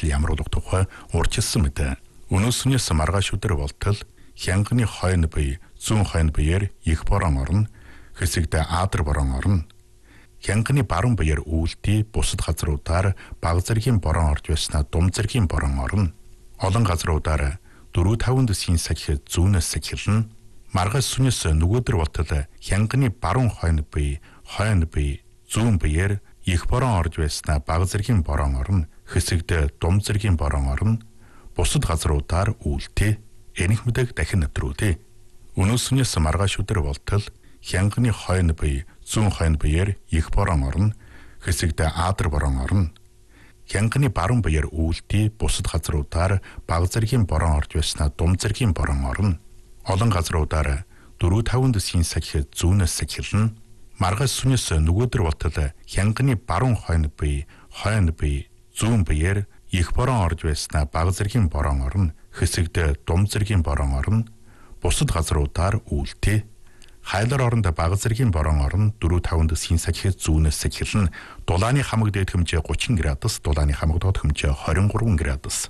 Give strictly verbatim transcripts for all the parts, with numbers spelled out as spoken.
ажил ямар болох тухай урьдчилсан мэт. Өнөөснөөс маргааш өдөр болтол хянганы хойно буй зүүн хойно буйэр их борон орно. Хэсэгдээ аадар борон орно. Хянганы баруун буйэр үүлтий бусад газруудаар бага зэргийн борон орж байснаа дум зэргийн борон орно. Олон газруудаар дөрвөн таван дэсийн сахи зүүнээс сахилна. Маргааш сүнээс нөгөөдөр болтол хянганы баруун хойно буй хойно буй зүүн буйэр их борон орж байснаа бага зэргийн борон орно. Хэсэгдээ дум зэргийн борон орно. Бусад газруудаар үүлтээ энэх мэдэг дахин нэвтрүүлээ. Өнөөснөөс маргааш өдөр болтол хянганы хойно буй зүүн хойно буйэр их борон орно. Хэсэгдээ аадар борон орно. Хянганы баруун буйэр үүлтий бусад газруудаар бага зэргийн борон орж байснаа дум зэргийн борон орно. Олон газруудаар дөрвөн таван дэсийн сахи зүүнээс сахилна. Маргааш сүнээс нөгөөдөр болтол хянганы баруун хойно буй хойно буй зүүн буйэр их борон орж байснаа бага зэргийн борон орно. Хэсэгдээ дум зэргийн борон орно. Бусад газруудаар үүлтээ хайлар оронд бага зэргийн борон орно. дөрвөн таван дэсийн сахи зүүнээс сахилна. Дулааны хамаг дээд хэмжээ гучин градус, дулааны хамаг доод хэмжээ хорин гурван градус.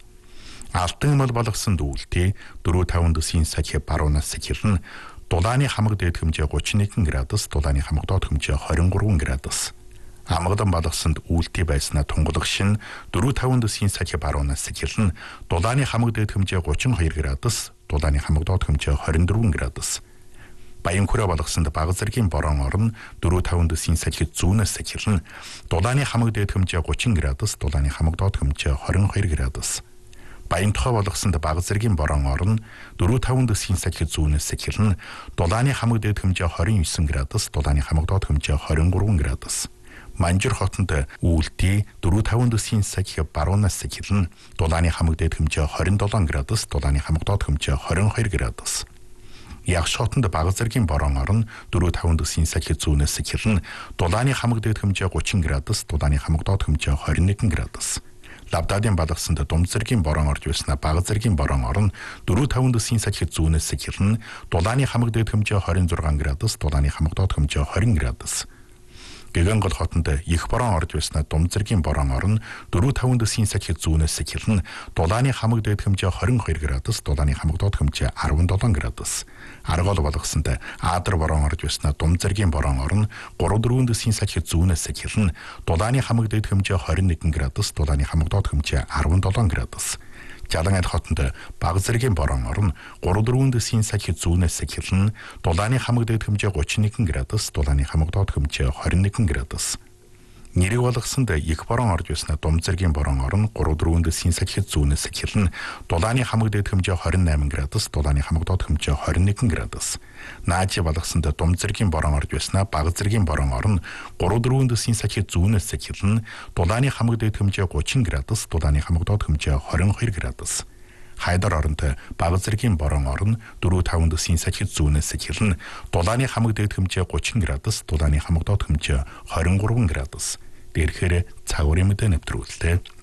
Алтан мал болгосон дүүлтээ дөрвөн таван дэсийн сахи баруунаас сахилна. Дулааны хамаг дээд хэмжээ гучин нэгэн градус, дулааны хамаг доод хэмжээ хорин гурван градус. Амгадан балгасанд үүлтий байснаа тунгалах шин дөрвөн таван дэсийн сахи баруунаас сахилна. Дулааны хамаг дээд хэмжээ гучин хоёр градус, дулааны хамаг доод хэмжээ хорин дөрвөн градус. Баян хүрээ балгасанд бага зэргийн борон орно. дөрвөн таван дэсийн сахи зүүнээс сахилна. Дулааны хамаг дээд хэмжээ гучин градус, дулааны хамаг доод хэмжээ хорин хоёр градус. Баян тухай болгосонд бага зэргийн борон орно. дөрвөн таван дэсийн сахи зүүнээс сахилна. Дулааны хамаг дээд хэмжээ хорин девять градус, дулааны хамаг доод хэмжээ хорин гурван градус. Манжир хотод үүлтий дөрвөн таван дэсийн сахи баруунаас сахилна. Дулааны хамаг дээд хэмжээ хорин долоо градус, дулааны хамаг доод хэмжээ хорин хоёр градус. Ягш хотод бага зэргийн борон орно. дөрвөн таван дэсийн сахи зүүнээс сахилна. Дулааны хамаг дээд хэмжээ гучин градус, дулааны хамаг доод хэмжээ хорин нэгэн градус. Лавдадын балгасанд дум зэргийн борон орж байснаа бага зэргийн борон орно. дөрвөн таван дэсийн сахи зүүнээс сахилна. Дулааны хамаг дээд хэмжээ хорин зургаан градус, дулааны хамаг доод хэмжээ хорин градус. Гэгэнгол хотод их борон орж байснаа дум зэргийн борон орно. дөрвөн таван дэсийн сахи зүүнээс сахилна. Дулааны хамаг дээд хэмжээ хорин хоёр градус, дулааны хамаг доод хэмжээ арван долоо градус. Аргол болгосонд аадар борон орж байснаа дум зэргийн борон орно. гурван дөрвөн дэсийн сахи зүүнээс сахилна. Дулааны хамаг дээд хэмжээ хорин нэгэн градус, дулааны хамаг доод хэмжээ арван долоо градус. Жалангал хотод бага зэргийн борон орно. гурван дөрвөн дэсийн сахи зүүнээс сахилна. Дулааны хамаг дээд хэмжээ гучин нэгэн градус, дулааны хамаг доод хэмжээ хорин нэгэн градус. Нэрийг болгосонд их борон орж байснаа дум зэргийн борон орно. гурван дөрвөн дэсийн сахи зүүнээс сахилна. Дулааны хамаг дээд хэмжээ хорин восемь градус, дулааны хамаг доод хэмжээ хорин нэгэн градус. Наажи болгосонд дум зэргийн борон орж байснаа бага зэргийн борон орно. гурван дөрвөн дэсийн сахи зүүнээс сахилна. Дулааны хамаг дээд хэмжээ гучин градус, дулааны хамаг доод хэмжээ хорин хоёр градус. Хайдар оронд бага зэргийн борон орно. дөрвөн таван дэсийн сахи зүүнээс сахилна. Дулааны хамаг дээд хэмжээ гучин градус, дулааны хамаг доод хэмжээ хорин гурван градус. Дээрхээр цагуурын мэдээ нэвтрүүллээ.